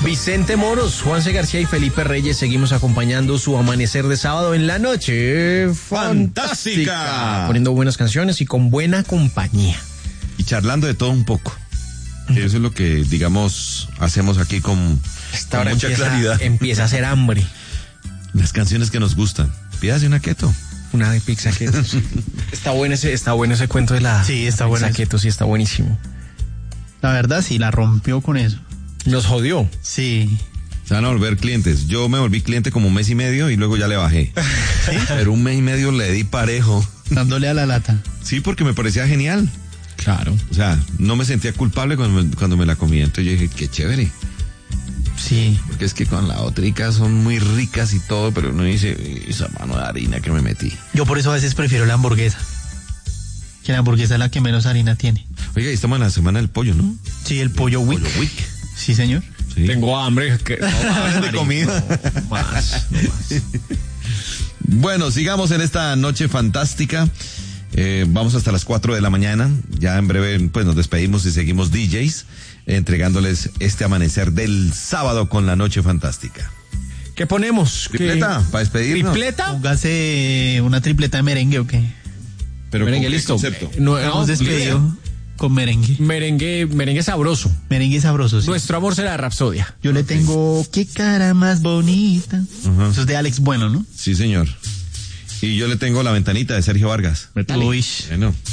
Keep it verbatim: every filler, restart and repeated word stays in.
Vicente Moros, Juanse García y Felipe Reyes, seguimos acompañando su amanecer de sábado en la noche fantástica, fantástica. poniendo buenas canciones y con buena compañía. Y charlando de todo un poco. Eso es lo que, digamos, hacemos aquí con, Esta con hora mucha empieza, claridad. empieza a hacer hambre. Las canciones que nos gustan. Pídase una keto. Una de pizza keto. Está bueno ese, está bueno ese cuento de la Sí, está pizza bueno eso. keto, sí está buenísimo. La verdad sí, la rompió con eso. Nos jodió. Sí. Se van a volver clientes. Yo me volví cliente como un mes y medio y luego ya le bajé. ¿Sí? Pero un mes y medio le di parejo. Dándole a la lata. Sí, porque me parecía genial. Claro. O sea, no me sentía culpable cuando me, cuando me la comía. Entonces yo dije, qué chévere. Sí. Porque es que con la otrica son muy ricas y todo, pero uno dice, esa mano de harina que me metí. Yo por eso a veces prefiero la hamburguesa. Que la hamburguesa es la que menos harina tiene. Oiga, y estamos en la semana del pollo, ¿no? Sí, el pollo wick. Pollo Week. Sí, señor. Sí. Tengo hambre. Que, no, más, de marico, comida. no, más, no más. Bueno, sigamos en esta noche fantástica. Eh, vamos hasta las cuatro de la mañana. Ya en breve, pues nos despedimos y seguimos D Js, entregándoles este amanecer del sábado con la noche fantástica. ¿Qué ponemos? Tripleta, ¿Qué? para despedirnos. ¿Tripleta? Póngase una tripleta de merengue o qué. Pero Merengue, ¿con qué listo. concepto? Eh, No, Hemos no, despedido con merengue. Merengue, merengue sabroso. Merengue sabroso, sí. Nuestro amor será Rapsodia. Yo le tengo qué cara más bonita. Ajá. Eso es de Alex Bueno, ¿no? Sí, señor. Y yo le tengo La Ventanita de Sergio Vargas. Uy. Bueno.